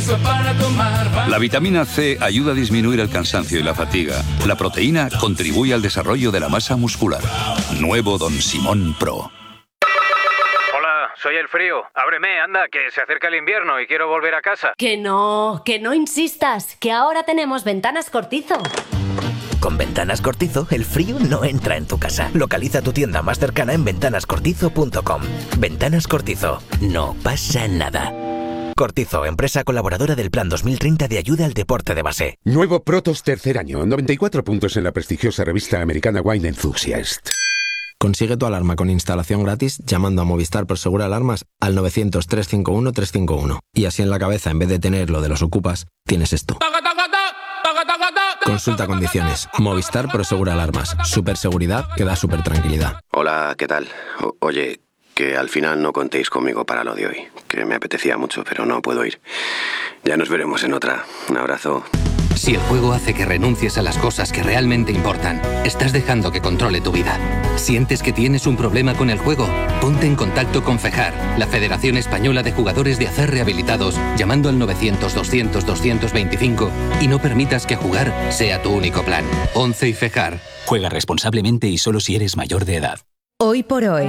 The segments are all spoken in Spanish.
La vitamina C ayuda a disminuir el cansancio y la fatiga. La proteína contribuye al desarrollo de la masa muscular. Nuevo Don Simón Pro. Soy el frío. Ábreme, anda, que se acerca el invierno y quiero volver a casa. Que no insistas, que ahora tenemos Ventanas Cortizo. Con Ventanas Cortizo, el frío no entra en tu casa. Localiza tu tienda más cercana en ventanascortizo.com. Ventanas Cortizo. No pasa nada. Cortizo, empresa colaboradora del Plan 2030 de ayuda al deporte de base. Nuevo Protos tercer año, 94 puntos en la prestigiosa revista americana Wine Enthusiast. Consigue tu alarma con instalación gratis llamando a Movistar Prosegur Alarmas al 900-351-351. Y así en la cabeza, en vez de tener lo de los ocupas, tienes esto. Consulta condiciones. Movistar Prosegur Alarmas. Superseguridad que da super tranquilidad. Hola, ¿qué tal? Oye, que al final no contéis conmigo para lo de hoy. Que me apetecía mucho, pero no puedo ir. Ya nos veremos en otra. Un abrazo. Si el juego hace que renuncies a las cosas que realmente importan, estás dejando que controle tu vida. ¿Sientes que tienes un problema con el juego? Ponte en contacto con FEJAR, la Federación Española de Jugadores de Acer Rehabilitados, llamando al 900-200-225 y no permitas que jugar sea tu único plan. 11 y FEJAR. Juega responsablemente y solo si eres mayor de edad. Hoy por hoy,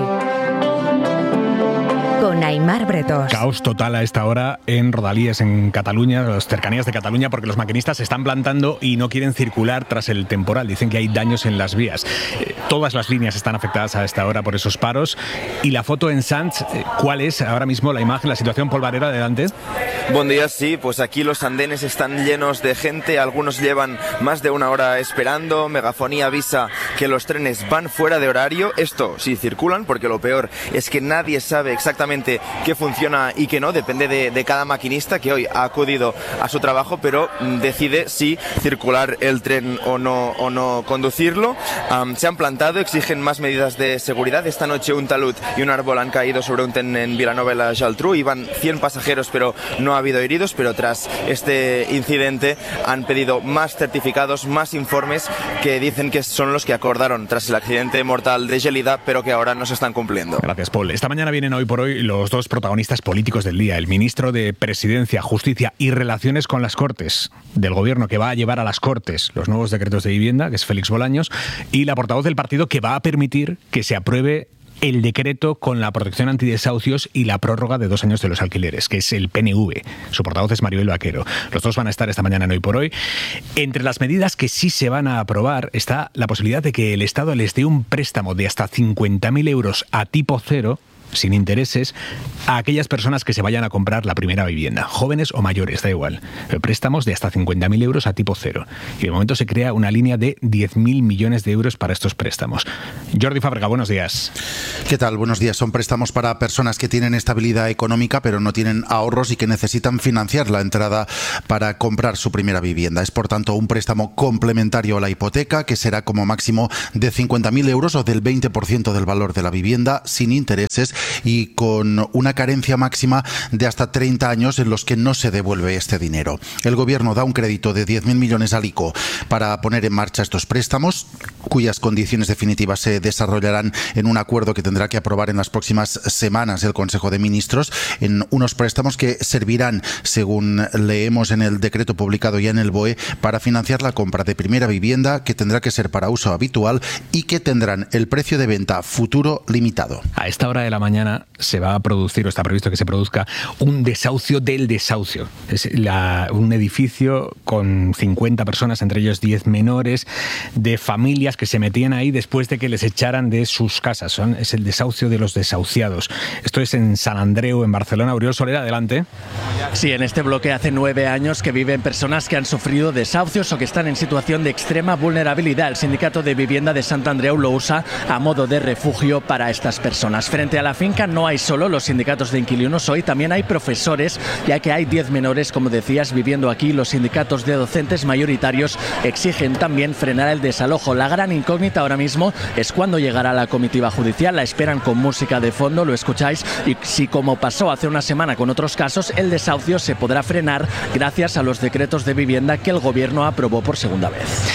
con Aimar Bretos. Caos total a esta hora en Rodalies, en Cataluña, las cercanías de Cataluña, porque los maquinistas se están plantando y no quieren circular tras el temporal. Dicen que hay daños en las vías. Todas las líneas están afectadas a esta hora por esos paros. Y la foto en Sants, ¿cuál es ahora mismo la imagen, la situación polvarera? Adelante. Buen día, sí, pues aquí los andenes están llenos de gente, algunos llevan más de una hora esperando, megafonía avisa que los trenes van fuera de horario, esto sí circulan, porque lo peor es que nadie sabe exactamente qué funciona y qué no, depende de cada maquinista que hoy ha acudido a su trabajo, pero decide si circular el tren o no conducirlo. Se han plantado, exigen más medidas de seguridad. Esta noche un talud y un árbol han caído sobre un tren en Vilanova i la Geltrú, iban 100 pasajeros pero no ha habido heridos, pero tras este incidente han pedido más certificados, más informes que dicen que son los que acordaron tras el accidente mortal de Gelida, pero que ahora no se están cumpliendo. Gracias, Paul. Esta mañana vienen Hoy por Hoy los dos protagonistas políticos del día, el ministro de Presidencia, Justicia y Relaciones con las Cortes del Gobierno, que va a llevar a las Cortes los nuevos decretos de vivienda, que es Félix Bolaños, y la portavoz del partido que va a permitir que se apruebe el decreto con la protección antidesahucios y la prórroga de 2 años de los alquileres, que es el PNV. Su portavoz es Maribel Vaquero. Los dos van a estar esta mañana en Hoy por Hoy. Entre las medidas que sí se van a aprobar está la posibilidad de que el Estado les dé un préstamo de hasta 50.000 euros a tipo cero, sin intereses, a aquellas personas que se vayan a comprar la primera vivienda, jóvenes o mayores, da igual. Préstamos de hasta 50.000 euros a tipo cero. Y de momento se crea una línea de 10.000 millones de euros para estos préstamos. Jordi Fábrega, buenos días. ¿Qué tal? Buenos días. Son préstamos para personas que tienen estabilidad económica pero no tienen ahorros y que necesitan financiar la entrada para comprar su primera vivienda. Es por tanto un préstamo complementario a la hipoteca que será como máximo de 50.000 euros o del 20% del valor de la vivienda, sin intereses y con una carencia máxima de hasta 30 años en los que no se devuelve este dinero. El Gobierno da un crédito de 10.000 millones al ICO para poner en marcha estos préstamos, cuyas condiciones definitivas se desarrollarán en un acuerdo que tendrá que aprobar en las próximas semanas el Consejo de Ministros, en unos préstamos que servirán, según leemos en el decreto publicado ya en el BOE, para financiar la compra de primera vivienda, que tendrá que ser para uso habitual y que tendrán el precio de venta futuro limitado. A esta hora de la mañana se va a producir, o está previsto que se produzca, un desahucio del desahucio. Es un edificio con 50 personas, entre ellos 10 menores, de familias que se metían ahí después de que les echaran de sus casas. Es el desahucio de los desahuciados. Esto es en Sant Andreu, en Barcelona. Oriol Soler, adelante. Sí, en este bloque hace 9 años que viven personas que han sufrido desahucios o que están en situación de extrema vulnerabilidad. El Sindicato de Vivienda de Sant Andreu lo usa a modo de refugio para estas personas. Frente a la finca no hay solo los sindicatos de inquilinos, hoy también hay profesores, ya que hay 10 menores, como decías, viviendo aquí. Los sindicatos de docentes mayoritarios exigen también frenar el desalojo. La gran incógnita ahora mismo es cuándo llegará la comitiva judicial. La esperan con música de fondo, lo escucháis, y si, como pasó hace una semana con otros casos, el desahucio se podrá frenar gracias a los decretos de vivienda que el Gobierno aprobó por segunda vez.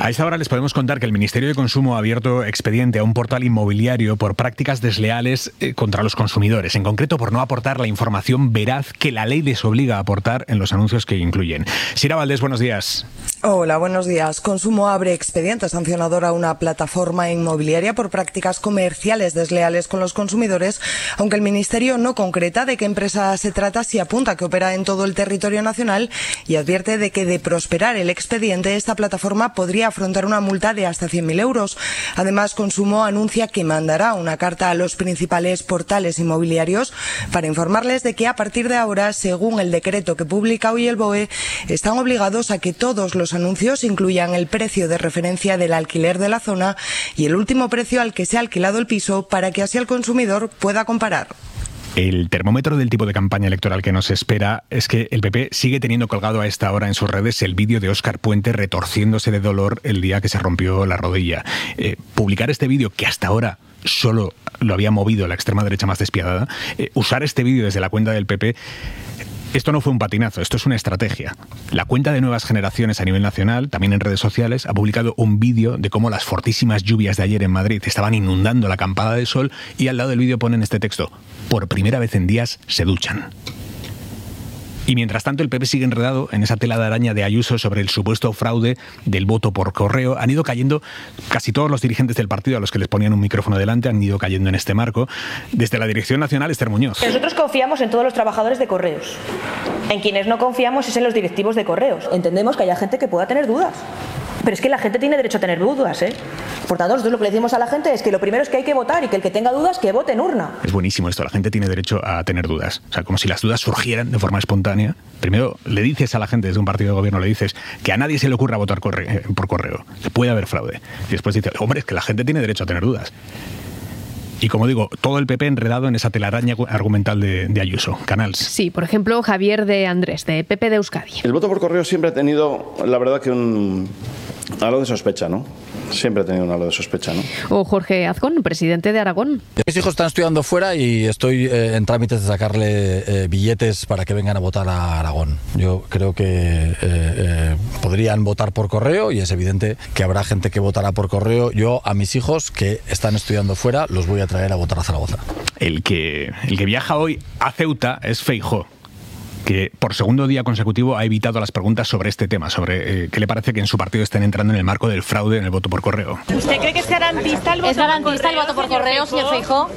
A esta hora les podemos contar que el Ministerio de Consumo ha abierto expediente a un portal inmobiliario por prácticas desleales contra los consumidores, en concreto por no aportar la información veraz que la ley les obliga a aportar en los anuncios que incluyen. Sira Valdés, buenos días. Hola, buenos días. Consumo abre expediente sancionador a una plataforma inmobiliaria por prácticas comerciales desleales con los consumidores, aunque el Ministerio no concreta de qué empresa se trata, si apunta que opera en todo el territorio nacional y advierte de que de prosperar el expediente, esta plataforma podría afrontar una multa de hasta 100.000 euros. Además, Consumo anuncia que mandará una carta a los principales portales inmobiliarios para informarles de que a partir de ahora, según el decreto que publica hoy el BOE, están obligados a que todos los anuncios incluyan el precio de referencia del alquiler de la zona y el último precio al que se ha alquilado el piso, para que así el consumidor pueda comparar. El termómetro del tipo de campaña electoral que nos espera es que el PP sigue teniendo colgado a esta hora en sus redes el vídeo de Óscar Puente retorciéndose de dolor el día que se rompió la rodilla. Publicar este vídeo, que hasta ahora solo lo había movido la extrema derecha más despiadada, usar este vídeo desde la cuenta del PP, esto no fue un patinazo, esto es una estrategia. La cuenta de Nuevas Generaciones a nivel nacional, también en redes sociales, ha publicado un vídeo de cómo las fortísimas lluvias de ayer en Madrid estaban inundando la acampada de sol, y al lado del vídeo ponen este texto: por primera vez en días se duchan. Y mientras tanto, el PP sigue enredado en esa tela de araña de Ayuso sobre el supuesto fraude del voto por correo. Han ido cayendo casi todos los dirigentes del partido a los que les ponían un micrófono delante, han ido cayendo en este marco. Desde la Dirección Nacional, Esther Muñoz. Nosotros confiamos en todos los trabajadores de Correos. En quienes no confiamos es en los directivos de Correos. Entendemos que haya gente que pueda tener dudas. Pero es que la gente tiene derecho a tener dudas, ¿eh? Por tanto, nosotros lo que le decimos a la gente es que lo primero es que hay que votar, y que el que tenga dudas, que vote en urna. Es buenísimo esto, la gente tiene derecho a tener dudas. O sea, como si las dudas surgieran de forma espontánea. Primero le dices a la gente desde un partido de gobierno, le dices que a nadie se le ocurra votar por correo, que puede haber fraude. Y después dices, hombre, es que la gente tiene derecho a tener dudas. Y como digo, todo el PP enredado en esa telaraña argumental de Ayuso. Canals. Sí, por ejemplo, Javier de Andrés, de PP de Euskadi. El voto por correo siempre ha tenido, la verdad, que algo de sospecha, ¿no? Siempre ha tenido un halo de sospecha, ¿no? O Jorge Azcón, presidente de Aragón. Mis hijos están estudiando fuera y estoy en trámites de sacarle billetes para que vengan a votar a Aragón. Yo creo que podrían votar por correo, y es evidente que habrá gente que votará por correo. Yo a mis hijos que están estudiando fuera los voy a traer a votar a Zaragoza. El que viaja hoy a Ceuta es Feijóo, que por segundo día consecutivo ha evitado las preguntas sobre este tema, sobre qué le parece que en su partido estén entrando en el marco del fraude en el voto por correo. ¿Usted cree que es garantista el voto por correo, señor Feijóo?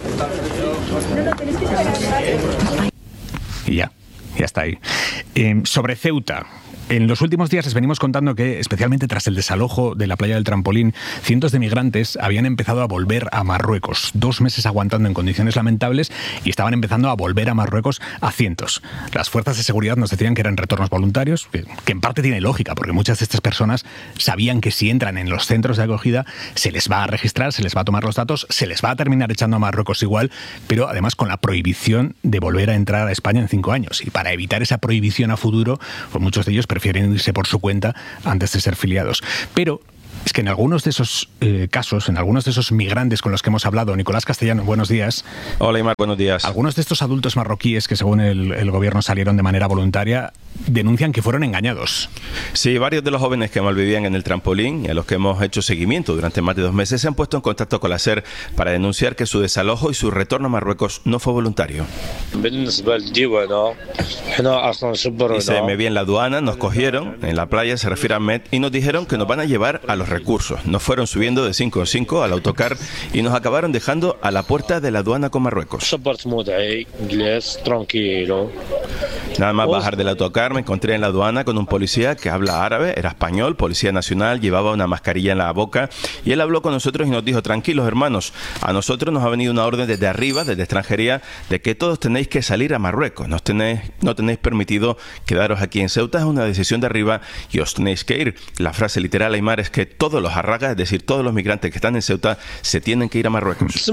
Y ya está ahí. Sobre Ceuta. En los últimos días les venimos contando que, especialmente tras el desalojo de la playa del Trampolín, cientos de migrantes habían empezado a volver a Marruecos. 2 meses aguantando en condiciones lamentables, y estaban empezando a volver a Marruecos a cientos. Las fuerzas de seguridad nos decían que eran retornos voluntarios, que en parte tiene lógica, porque muchas de estas personas sabían que si entran en los centros de acogida se les va a registrar, se les va a tomar los datos, se les va a terminar echando a Marruecos igual, pero además con la prohibición de volver a entrar a España en 5 años. Y para evitar esa prohibición a futuro, pues muchos de ellos prefieren irse por su cuenta antes de ser filiados. Pero es que en algunos de esos casos, en algunos de esos migrantes con los que hemos hablado, Nicolás Castellano, buenos días. Hola, Imar, buenos días. Algunos de estos adultos marroquíes que, según el gobierno, salieron de manera voluntaria, denuncian que fueron engañados. Sí, varios de los jóvenes que malvivían en el Trampolín y a los que hemos hecho seguimiento durante más de 2 meses se han puesto en contacto con la SER para denunciar que su desalojo y su retorno a Marruecos no fue voluntario. Dice, me vi en la aduana, nos cogieron en la playa, se refiere a Met, y nos dijeron que nos van a llevar a los recursos. Nos fueron subiendo de 5 en 5 al autocar y nos acabaron dejando a la puerta de la aduana con Marruecos. Nada más bajar del autocar me encontré en la aduana con un policía que habla árabe, era español, policía nacional, llevaba una mascarilla en la boca, y él habló con nosotros y nos dijo: tranquilos, hermanos, a nosotros nos ha venido una orden desde arriba, desde extranjería, de que todos tenéis que salir a Marruecos, no tenéis permitido quedaros aquí en Ceuta, es una decisión de arriba y os tenéis que ir. La frase literal, Aymar, es que todos los arragas, es decir, todos los migrantes que están en Ceuta, se tienen que ir a Marruecos.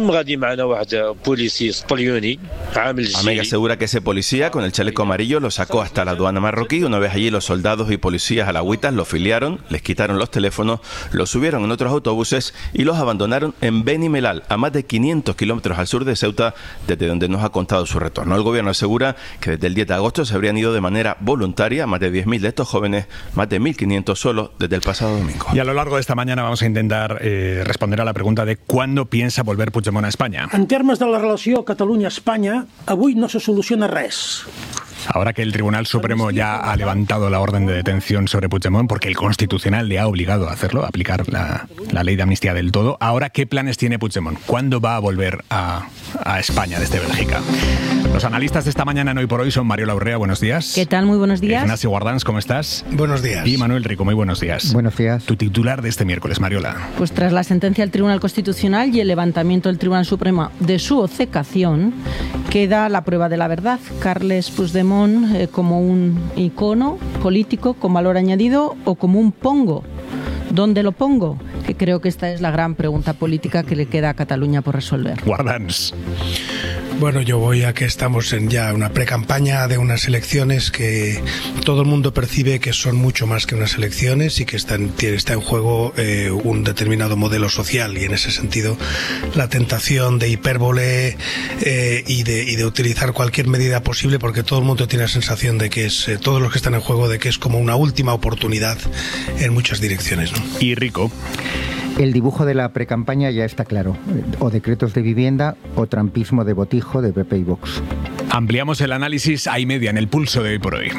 Amiga asegura que ese policía con el chaleco amarillo lo sacó hasta la aduana marroquí. Una vez allí, los soldados y policías alagüitas los filiaron, les quitaron los teléfonos, los subieron en otros autobuses y los abandonaron en Beni Mellal, a más de 500 kilómetros al sur de Ceuta, desde donde nos ha contado su retorno. El gobierno asegura que desde el 10 de agosto se habrían ido de manera voluntaria más de 10.000 de estos jóvenes, más de 1.500 solo desde el pasado domingo. Y a lo largo de esta mañana vamos a intentar responder a la pregunta de ¿cuándo piensa volver Puigdemont a España? En termes de la relació Catalunya-Espanya, avui no se soluciona res. Ahora que el Tribunal Supremo ya ha levantado la orden de detención sobre Puigdemont, porque el Constitucional le ha obligado a hacerlo, a aplicar la ley de amnistía del todo, ahora, ¿qué planes tiene Puigdemont? ¿Cuándo va a volver a España desde Bélgica? Los analistas de esta mañana en Hoy por Hoy son Mariola Urrea, buenos días. ¿Qué tal? Muy buenos días. Ignacio Guardans, ¿cómo estás? Buenos días. Y Manuel Rico, muy buenos días. Buenos días. Tu titular de este miércoles, Mariola. Pues tras la sentencia del Tribunal Constitucional y el levantamiento del Tribunal Supremo de su obcecación, queda la prueba de la verdad. Carles Puigdemont como un icono político con valor añadido o como un pongo. ¿Dónde lo pongo? Que creo que esta es la gran pregunta política que le queda a Cataluña por resolver. Guardans. Bueno, yo voy a que estamos en ya una precampaña de unas elecciones que todo el mundo percibe que son mucho más que unas elecciones y que está en juego un determinado modelo social, y en ese sentido la tentación de hipérbole y de utilizar cualquier medida posible, porque todo el mundo tiene la sensación de que es, todos los que están en juego, de que es como una última oportunidad en muchas direcciones, ¿no? Y Rico. El dibujo de la precampaña ya está claro, o decretos de vivienda o trampismo de botijo de PP y Vox. Ampliamos el análisis a y media en el pulso de Hoy por Hoy.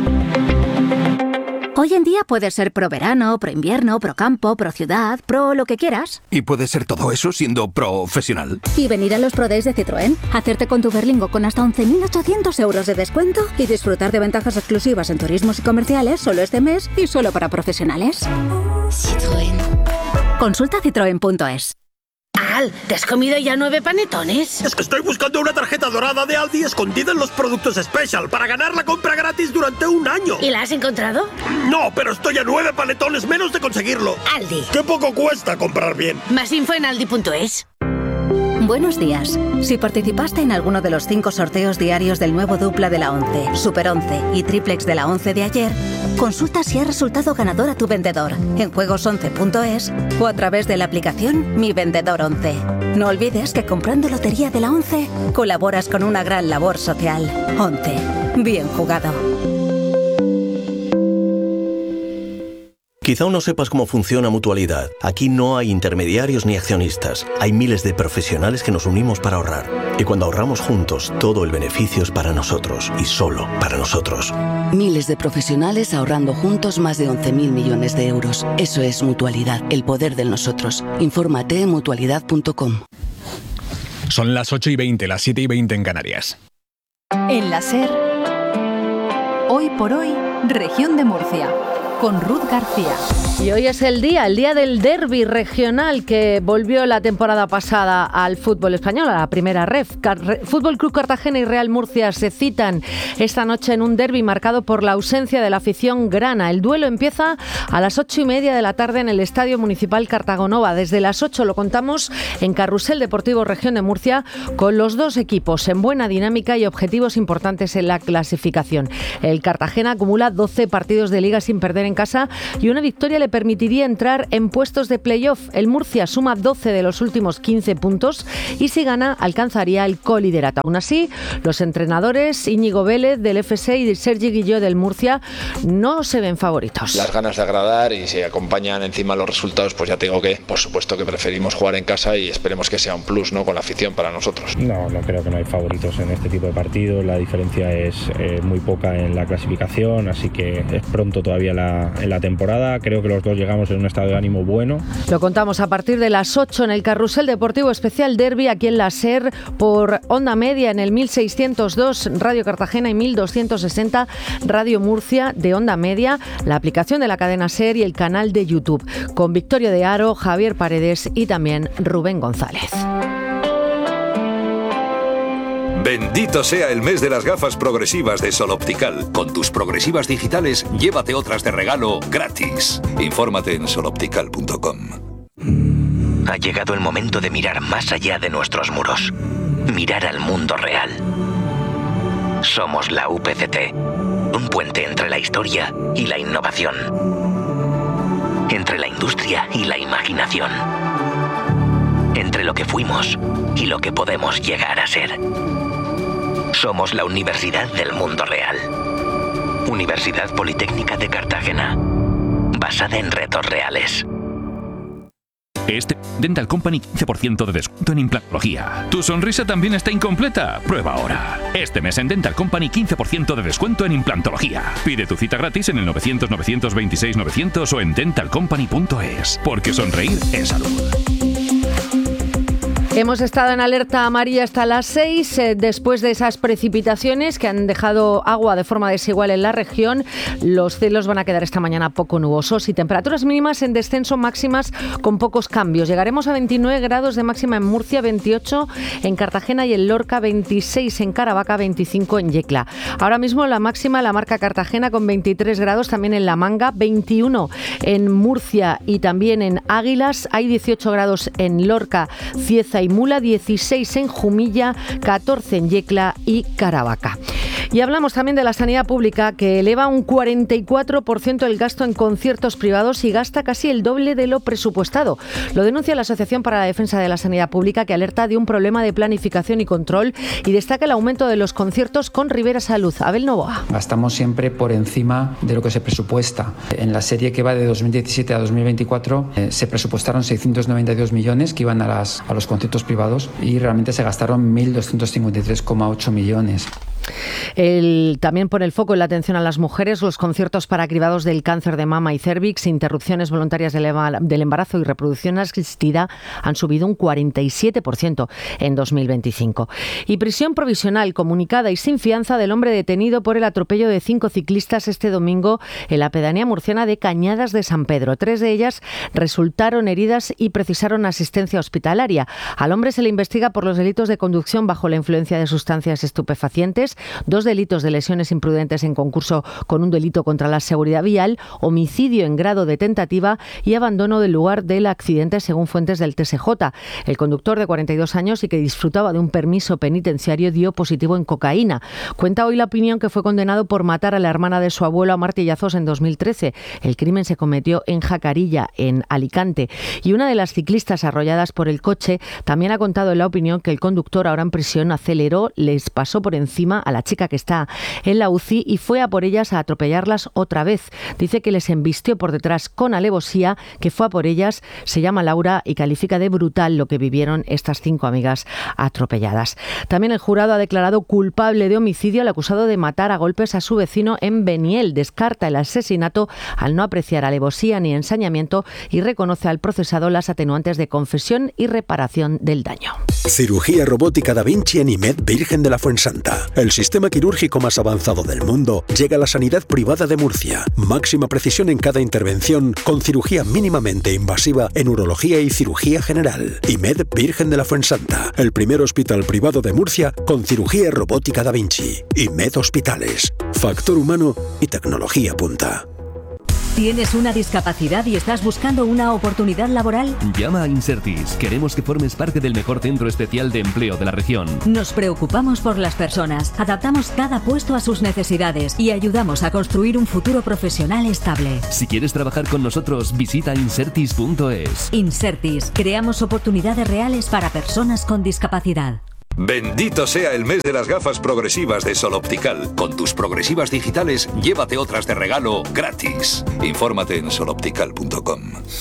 Hoy en día puedes ser pro verano, pro invierno, pro campo, pro ciudad, pro lo que quieras. ¿Y puedes ser todo eso siendo profesional? Y venir a los Pro Days de Citroën, hacerte con tu Berlingo con hasta 11.800 euros de descuento y disfrutar de ventajas exclusivas en turismos y comerciales solo este mes y solo para profesionales. Citroën. Consulta citroen.es. Al, ¿te has comido ya 9 panetones? Es que estoy buscando una tarjeta dorada de Aldi escondida en los productos Special para ganar la compra gratis durante un año. ¿Y la has encontrado? No, pero estoy a 9 panetones menos de conseguirlo. Aldi. ¡Qué poco cuesta comprar bien! Más info en aldi.es. Buenos días. Si participaste en alguno de los 5 sorteos diarios del nuevo dupla de la 11, Super 11 y Triplex de la 11 de ayer, consulta si ha resultado ganador a tu vendedor en juegos11.es o a través de la aplicación Mi Vendedor 11. No olvides que comprando lotería de la 11 colaboras con una gran labor social. 11. Bien jugado. Quizá aún no sepas cómo funciona Mutualidad. Aquí no hay intermediarios ni accionistas. Hay miles de profesionales que nos unimos para ahorrar. Y cuando ahorramos juntos, todo el beneficio es para nosotros y solo para nosotros. Miles de profesionales ahorrando juntos más de 11.000 millones de euros. Eso es Mutualidad, el poder del nosotros. Infórmate en mutualidad.com. Son las 8:20, las 7:20 en Canarias. En la SER, Hoy por Hoy, Región de Murcia, con Ruth García. Y hoy es el día del derbi regional que volvió la temporada pasada al fútbol español, a la primera ref. Fútbol Club Cartagena y Real Murcia se citan esta noche en un derbi marcado por la ausencia de la afición grana. El duelo empieza a las 8:30 de la tarde en el Estadio Municipal Cartagonova. Desde las 8 lo contamos en Carrusel Deportivo Región de Murcia, con los dos equipos en buena dinámica y objetivos importantes en la clasificación. El Cartagena acumula 12 partidos de liga sin perder en casa y una victoria le permitiría entrar en puestos de playoff. El Murcia suma 12 de los últimos 15 puntos y si gana alcanzaría el coliderato. Aún así, los entrenadores Íñigo Vélez del FC y Sergi Guilló del Murcia no se ven favoritos. Las ganas de agradar, y si acompañan encima los resultados, pues ya te digo que por supuesto que preferimos jugar en casa y esperemos que sea un plus, ¿no?, con la afición para nosotros. No creo que no hay favoritos en este tipo de partidos. La diferencia es muy poca en la clasificación, así que es pronto todavía en la temporada. Creo que los dos llegamos en un estado de ánimo bueno. Lo contamos a partir de las 8 en el Carrusel Deportivo Especial Derbi, aquí en la SER, por Onda Media en el 1602 Radio Cartagena y 1260 Radio Murcia de Onda Media, la aplicación de la cadena SER y el canal de YouTube, con Victorio de Aro, Javier Paredes y también Rubén González. Bendito sea el mes de las gafas progresivas de Sol Optical. Con tus progresivas digitales, llévate otras de regalo gratis. Infórmate en soloptical.com. Ha llegado el momento de mirar más allá de nuestros muros. Mirar al mundo real. Somos la UPCT, un puente entre la historia y la innovación. Entre la industria y la imaginación. Entre lo que fuimos y lo que podemos llegar a ser. Somos la Universidad del Mundo Real. Universidad Politécnica de Cartagena. Basada en retos reales. Este Dental Company 15% de descuento en implantología. ¿Tu sonrisa también está incompleta? Prueba ahora. Este mes en Dental Company 15% de descuento en implantología. Pide tu cita gratis en el 900-926-900 o en dentalcompany.es. Porque sonreír es salud. Hemos estado en alerta amarilla hasta las 6, después de esas precipitaciones que han dejado agua de forma desigual en la región. Los cielos van a quedar esta mañana poco nubosos y temperaturas mínimas en descenso, máximas con pocos cambios. Llegaremos a 29 grados de máxima en Murcia, 28 en Cartagena y en Lorca, 26 en Caravaca, 25 en Yecla. Ahora mismo la máxima la marca Cartagena con 23 grados, también en La Manga, 21 en Murcia y también en Águilas. Hay 18 grados en Lorca, Cieza y Mula, 16 en Jumilla, 14 en Yecla y Caravaca. Y hablamos también de la sanidad pública, que eleva un 44% el gasto en conciertos privados y gasta casi el doble de lo presupuestado. Lo denuncia la Asociación para la Defensa de la Sanidad Pública, que alerta de un problema de planificación y control y destaca el aumento de los conciertos con Rivera Salud. Abel Novoa. Gastamos siempre por encima de lo que se presupuesta. En la serie que va de 2017 a 2024 se presupuestaron 692 millones que iban a los conciertos privados y realmente se gastaron 1.253,8 millones. También pone el foco en la atención a las mujeres. Los conciertos para cribados del cáncer de mama y cérvix, interrupciones voluntarias del embarazo y reproducción asistida han subido un 47% en 2025. Y prisión provisional comunicada y sin fianza del hombre detenido por el atropello de 5 ciclistas este domingo en la pedanía murciana de Cañadas de San Pedro. 3 de ellas resultaron heridas y precisaron asistencia hospitalaria. Al hombre se le investiga por los delitos de conducción bajo la influencia de sustancias estupefacientes, 2 delitos de lesiones imprudentes en concurso con un delito contra la seguridad vial, homicidio en grado de tentativa y abandono del lugar del accidente, según fuentes del TSJ. El conductor, de 42 años y que disfrutaba de un permiso penitenciario, dio positivo en cocaína. Cuenta hoy La Opinión que fue condenado por matar a la hermana de su abuelo a martillazos en 2013. El crimen se cometió en Jacarilla, en Alicante. Y una de las ciclistas arrolladas por el coche también ha contado en La Opinión que el conductor, ahora en prisión, aceleró, les pasó por encima a la chica que está en la UCI y fue a por ellas a atropellarlas otra vez. Dice que les embistió por detrás con alevosía, que fue a por ellas, se llama Laura y califica de brutal lo que vivieron estas 5 amigas atropelladas. También el jurado ha declarado culpable de homicidio al acusado de matar a golpes a su vecino en Beniel. Descarta el asesinato al no apreciar alevosía ni ensañamiento y reconoce al procesado las atenuantes de confesión y reparación del daño. Cirugía robótica Da Vinci en IMED Virgen de la Fuensanta. El sistema quirúrgico más avanzado del mundo llega a la sanidad privada de Murcia. Máxima precisión en cada intervención, con cirugía mínimamente invasiva en urología y cirugía general. IMED Virgen de la Fuensanta, el primer hospital privado de Murcia con cirugía robótica Da Vinci. IMED Hospitales. Factor humano y tecnología punta. ¿Tienes una discapacidad y estás buscando una oportunidad laboral? Llama a Insertis. Queremos que formes parte del mejor centro especial de empleo de la región. Nos preocupamos por las personas, adaptamos cada puesto a sus necesidades y ayudamos a construir un futuro profesional estable. Si quieres trabajar con nosotros, visita insertis.es. Insertis. Creamos oportunidades reales para personas con discapacidad. Bendito sea el mes de las gafas progresivas de Sol Optical. Con tus progresivas digitales, llévate otras de regalo gratis. Infórmate en soloptical.com.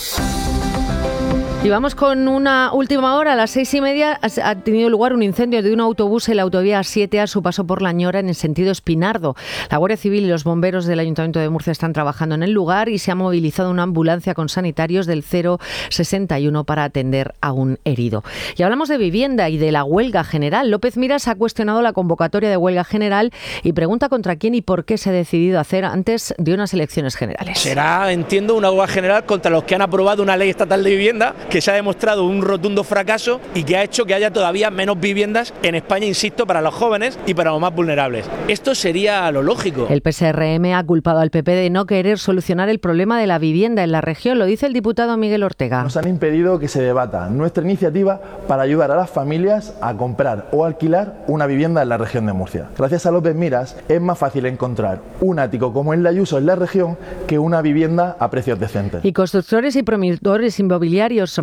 Y vamos con una última hora. A las 6:30 ha tenido lugar un incendio de un autobús en la autovía A7 a su paso por La Ñora en el sentido Espinardo. La Guardia Civil y los bomberos del Ayuntamiento de Murcia están trabajando en el lugar y se ha movilizado una ambulancia con sanitarios del 061 para atender a un herido. Y hablamos de vivienda y de la huelga general. López Miras ha cuestionado la convocatoria de huelga general y pregunta contra quién y por qué se ha decidido hacer antes de unas elecciones generales. Será, entiendo, una huelga general contra los que han aprobado una ley estatal de vivienda que se ha demostrado un rotundo fracaso y que ha hecho que haya todavía menos viviendas en España, insisto, para los jóvenes y para los más vulnerables. Esto sería lo lógico. El PSRM ha culpado al PP de no querer solucionar el problema de la vivienda en la región, lo dice el diputado Miguel Ortega. Nos han impedido que se debata nuestra iniciativa para ayudar a las familias a comprar o alquilar una vivienda en la región de Murcia. Gracias a López Miras es más fácil encontrar un ático como el de Ayuso en la región que una vivienda a precios decentes. Y constructores y promotores inmobiliarios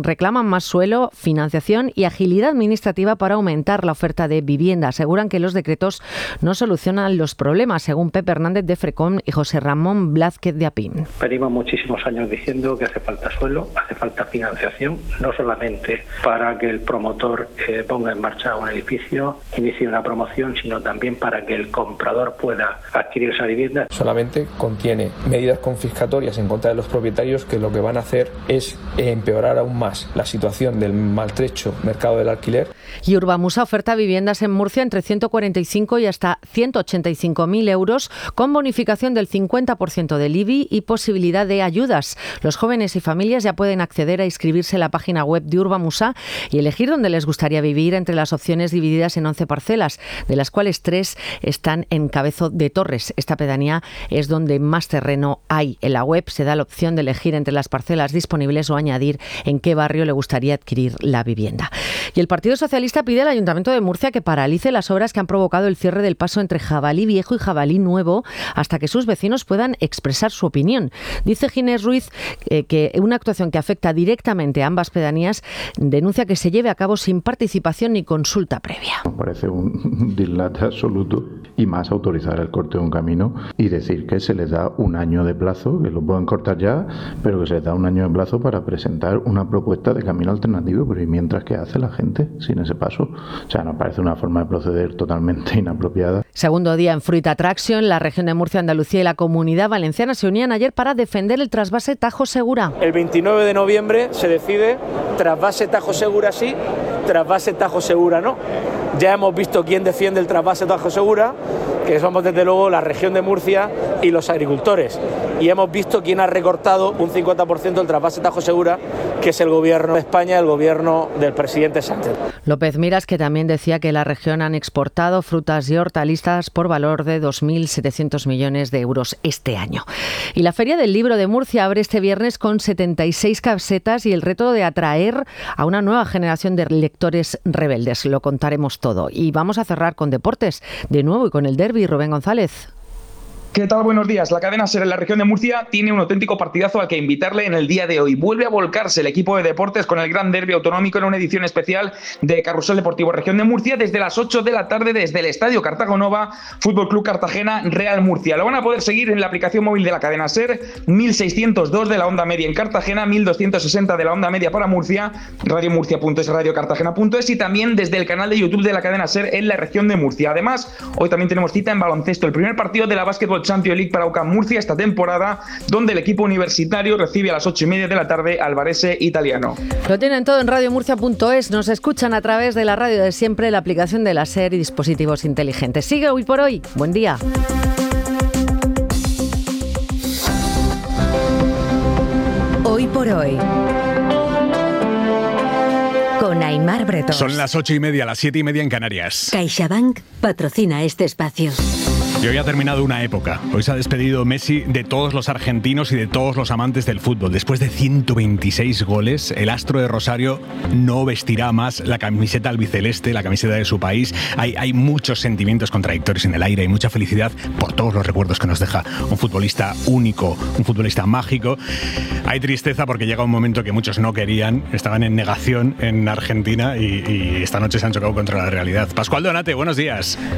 reclaman más suelo, financiación y agilidad administrativa para aumentar la oferta de vivienda. Aseguran que los decretos no solucionan los problemas, según Pepe Hernández de Frecom y José Ramón Blázquez de APIM. Venimos muchísimos años diciendo que hace falta suelo, hace falta financiación, no solamente para que el promotor ponga en marcha un edificio, inicie una promoción, sino también para que el comprador pueda adquirir esa vivienda. Solamente contiene medidas confiscatorias en contra de los propietarios que lo que van a hacer es empeorar aún más la situación del maltrecho mercado del alquiler. Y Urbamusa oferta viviendas en Murcia entre 145 y hasta 185.000 euros con bonificación del 50% del IBI y posibilidad de ayudas. Los jóvenes y familias ya pueden acceder a inscribirse en la página web de Urbamusa y elegir dónde les gustaría vivir entre las opciones divididas en 11 parcelas, de las cuales 3 están en Cabezo de Torres. Esta pedanía es donde más terreno hay. En la web se da la opción de elegir entre las parcelas disponibles o añadir en qué barrio le gustaría adquirir la vivienda. Y el Partido Socialista pide al Ayuntamiento de Murcia que paralice las obras que han provocado el cierre del paso entre Jabalí Viejo y Jabalí Nuevo hasta que sus vecinos puedan expresar su opinión. Dice Ginés Ruiz que una actuación que afecta directamente a ambas pedanías denuncia que se lleve a cabo sin participación ni consulta previa. Me parece un dislate absoluto, y más autorizar el corte de un camino y decir que se les da un año de plazo, que lo pueden cortar ya, pero que se les da un año de plazo para presentar una propuesta de camino alternativo. Pero ¿y mientras qué hace la gente sin ese paso? O sea, nos parece una forma de proceder totalmente inapropiada. Segundo día en Fruit Attraction, la región de Murcia, Andalucía y la Comunidad Valenciana se unían ayer para defender el trasvase Tajo Segura. El 29 de noviembre se decide trasvase Tajo Segura sí, trasvase Tajo Segura no. Ya hemos visto quién defiende el trasvase Tajo Segura, que somos desde luego la región de Murcia y los agricultores. Y hemos visto quién ha recortado un 50% el trasvase Tajo Segura, que es el gobierno de España, el gobierno del presidente Sánchez. López Miras, que también decía que la región han exportado frutas y hortalizas por valor de 2.700 millones de euros este año. Y la Feria del Libro de Murcia abre este viernes con 76 casetas y el reto de atraer a una nueva generación de lectores rebeldes. Lo contaremos todo. Y vamos a cerrar con deportes, de nuevo y con el derbi. Rubén González. ¿Qué tal? Buenos días. La cadena SER en la región de Murcia tiene un auténtico partidazo al que invitarle en el día de hoy. Vuelve a volcarse el equipo de deportes con el gran derbi autonómico en una edición especial de Carrusel Deportivo Región de Murcia desde las 8 de la tarde desde el Estadio Cartago Nova, Fútbol Club Cartagena, Real Murcia. Lo van a poder seguir en la aplicación móvil de la cadena SER, 1602 de la onda media en Cartagena, 1260 de la onda media para Murcia, radiomurcia.es, radiocartagena.es y también desde el canal de YouTube de la cadena SER en la región de Murcia. Además, hoy también tenemos cita en baloncesto, el primer partido de la Basketball Champions League para UCAM Murcia esta temporada, donde el equipo universitario recibe a las 8:30 de la tarde al Varese italiano. Lo tienen todo en radiomurcia.es. Nos escuchan a través de la radio de siempre, la aplicación de la SER y dispositivos inteligentes. Sigue Hoy por Hoy. Buen día. Hoy por Hoy. Con Aimar Bretón. Son las 8:30, las 7:30 en Canarias. CaixaBank patrocina este espacio. Y hoy ha terminado una época. Hoy se ha despedido Messi de todos los argentinos y de todos los amantes del fútbol. Después de 126 goles, el astro de Rosario no vestirá más la camiseta albiceleste, la camiseta de su país. Hay muchos sentimientos contradictorios en el aire y mucha felicidad por todos los recuerdos que nos deja un futbolista único, un futbolista mágico. Hay tristeza porque llega un momento que muchos no querían, estaban en negación en Argentina y esta noche se han chocado contra la realidad. Pascual Donate, buenos días.